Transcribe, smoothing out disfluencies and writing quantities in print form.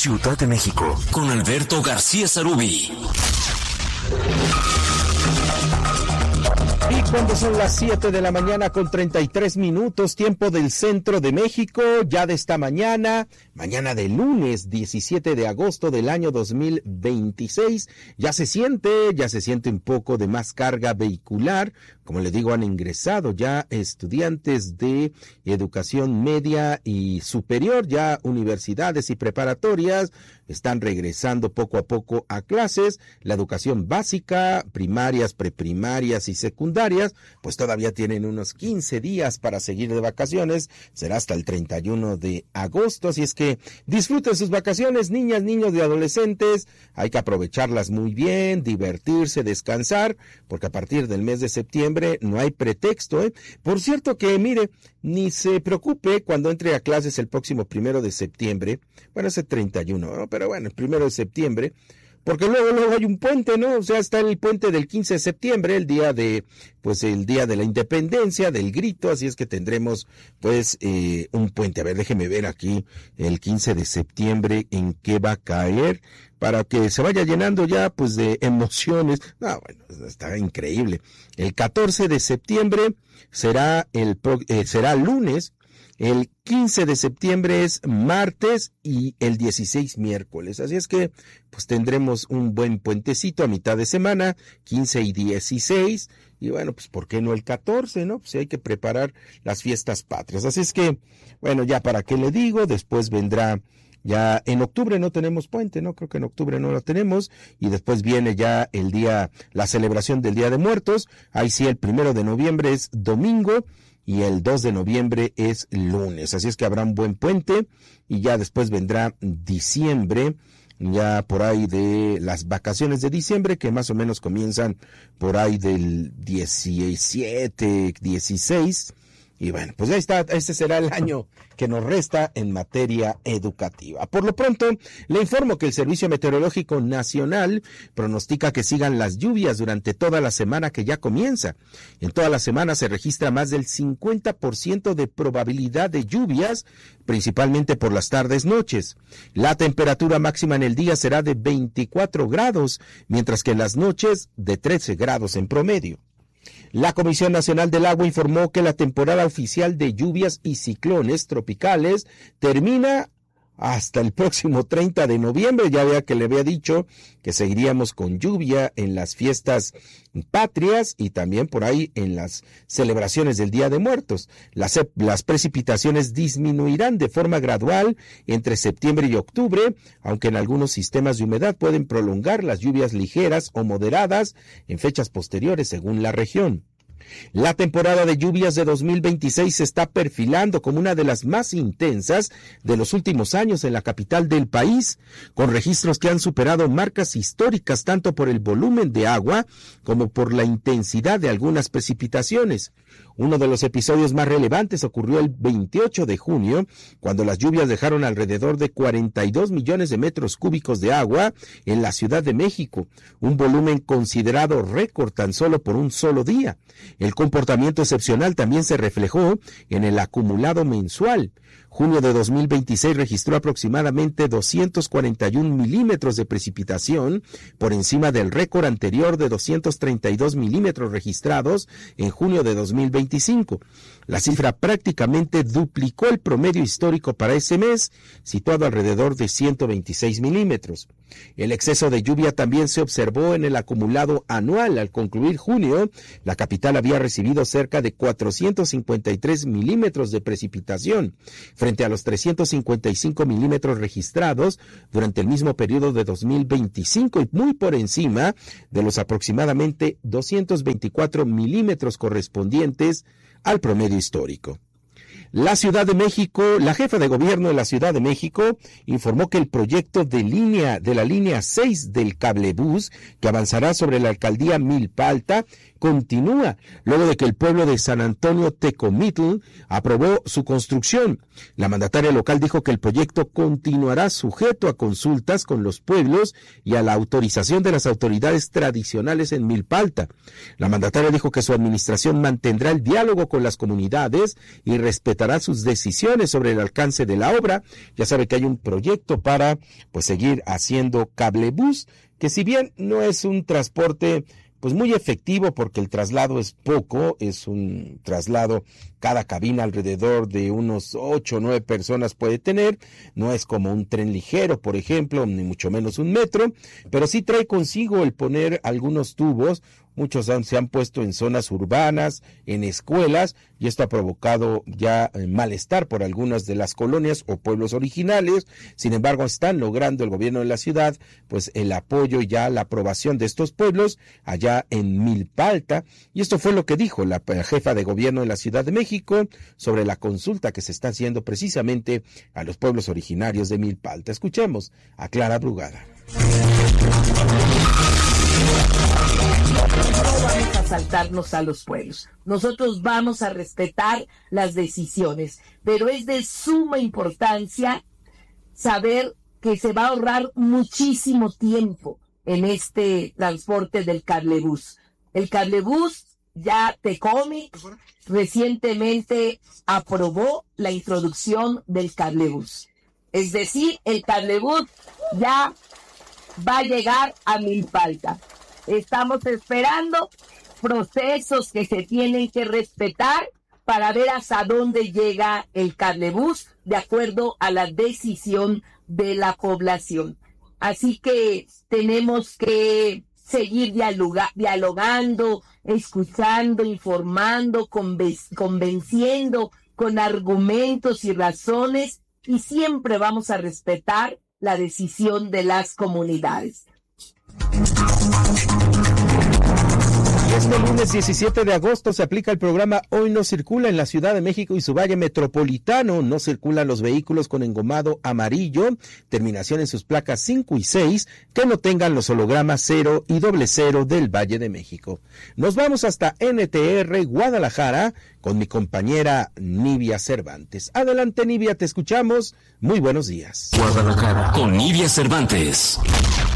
Ciudad de México, con Alberto García Zarubi. Y cuando son las 7 de la mañana con 33 minutos, tiempo del centro de México, ya de esta mañana de lunes 17 de agosto del año 2026, ya se siente un poco de más carga vehicular. Como les digo, han ingresado ya estudiantes de educación media y superior, ya universidades y preparatorias están regresando poco a poco a clases. La educación básica, primarias, preprimarias y secundarias, pues todavía tienen unos 15 días para seguir de vacaciones, será hasta el 31 de agosto, así es que disfruten sus vacaciones, niñas, niños y adolescentes, hay que aprovecharlas muy bien, divertirse, descansar, porque a partir del mes de septiembre no hay pretexto, ¿eh? Por cierto que, mire, ni se preocupe cuando entre a clases el próximo 1 de septiembre, bueno, es el 31, ¿no? Pero bueno, el 1 de septiembre, porque luego hay un puente, ¿no? O sea, está el puente del 15 de septiembre, el día de la independencia, del grito, así es que tendremos, un puente. A ver, déjeme ver aquí el 15 de septiembre en qué va a caer, para que se vaya llenando ya, de emociones. No, bueno, está increíble. El 14 de septiembre será lunes. El 15 de septiembre es martes y el 16 miércoles. Así es que tendremos un buen puentecito a mitad de semana, 15 y 16. Y bueno, ¿por qué no el 14, no? Hay que preparar las fiestas patrias. Así es que, bueno, ya para qué le digo, después vendrá. Ya en octubre no tenemos puente, ¿no? Creo que en octubre no lo tenemos. Y después viene ya la celebración del Día de Muertos. Ahí sí, el 1 de noviembre es domingo y el 2 de noviembre es lunes. Así es que habrá un buen puente y ya después vendrá diciembre, ya por ahí de las vacaciones de diciembre, que más o menos comienzan por ahí del 17, 16. Y bueno, ahí está, este será el año que nos resta en materia educativa. Por lo pronto, le informo que el Servicio Meteorológico Nacional pronostica que sigan las lluvias durante toda la semana que ya comienza. En toda la semana se registra más del 50% de probabilidad de lluvias, principalmente por las tardes-noches. La temperatura máxima en el día será de 24 grados, mientras que en las noches de 13 grados en promedio. La Comisión Nacional del Agua informó que la temporada oficial de lluvias y ciclones tropicales termina hasta el próximo 30 de noviembre. Ya vea que le había dicho que seguiríamos con lluvia en las fiestas patrias y también por ahí en las celebraciones del Día de Muertos. Las precipitaciones disminuirán de forma gradual entre septiembre y octubre, aunque en algunos sistemas de humedad pueden prolongar las lluvias ligeras o moderadas en fechas posteriores según la región. La temporada de lluvias de 2026 se está perfilando como una de las más intensas de los últimos años en la capital del país, con registros que han superado marcas históricas tanto por el volumen de agua como por la intensidad de algunas precipitaciones. Uno de los episodios más relevantes ocurrió el 28 de junio, cuando las lluvias dejaron alrededor de 42 millones de metros cúbicos de agua en la Ciudad de México, un volumen considerado récord tan solo por un solo día. El comportamiento excepcional también se reflejó en el acumulado mensual. Junio de 2026 registró aproximadamente 241 milímetros de precipitación, por encima del récord anterior de 232 milímetros registrados en junio de 2025. La cifra prácticamente duplicó el promedio histórico para ese mes, situado alrededor de 126 milímetros. El exceso de lluvia también se observó en el acumulado anual. Al concluir junio, la capital había recibido cerca de 453 milímetros de precipitación, frente a los 355 milímetros registrados durante el mismo periodo de 2025 y muy por encima de los aproximadamente 224 milímetros correspondientes al promedio histórico. La Ciudad de México, la jefa de gobierno de la Ciudad de México informó que el proyecto de la línea 6 del cablebús, que avanzará sobre la alcaldía Milpa Alta, continúa, luego de que el pueblo de San Antonio Tecomitl aprobó su construcción. La mandataria local dijo que el proyecto continuará sujeto a consultas con los pueblos y a la autorización de las autoridades tradicionales en Milpalta. La mandataria dijo que su administración mantendrá el diálogo con las comunidades y respetará sus decisiones sobre el alcance de la obra. Ya sabe que hay un proyecto para seguir haciendo cablebús, que si bien no es un transporte muy efectivo porque el traslado es poco, es un traslado, cada cabina alrededor de unos 8 o 9 personas puede tener, no es como un tren ligero, por ejemplo, ni mucho menos un metro, pero sí trae consigo el poner algunos tubos. Muchos se han puesto en zonas urbanas, en escuelas, y esto ha provocado ya malestar por algunas de las colonias o pueblos originales. Sin embargo, están logrando el gobierno de la ciudad el apoyo y ya la aprobación de estos pueblos allá en Milpalta, y esto fue lo que dijo la jefa de gobierno de la Ciudad de México sobre la consulta que se está haciendo precisamente a los pueblos originarios de Milpalta. Escuchemos a Clara Brugada. No vamos a saltarnos a los pueblos. Nosotros vamos a respetar las decisiones, pero es de suma importancia saber que se va a ahorrar muchísimo tiempo en este transporte del cablebús. El cablebús ya Tecomitl recientemente aprobó la introducción del cablebús. Es decir, el cablebús ya va a llegar a Milpalta. Estamos esperando procesos que se tienen que respetar para ver hasta dónde llega el cablebús de acuerdo a la decisión de la población. Así que tenemos que seguir dialogando, escuchando, informando, convenciendo con argumentos y razones, y siempre vamos a respetar la decisión de las comunidades. Este lunes 17 de agosto se aplica el programa Hoy no circula en la Ciudad de México y su Valle Metropolitano. No circulan los vehículos con engomado amarillo, terminación en sus placas 5 y 6, que no tengan los hologramas 0 y 00 del Valle de México. Nos vamos hasta NTR Guadalajara con mi compañera Nivia Cervantes. Adelante, Nivia, te escuchamos. Muy buenos días. Guadalajara con Nivia Cervantes.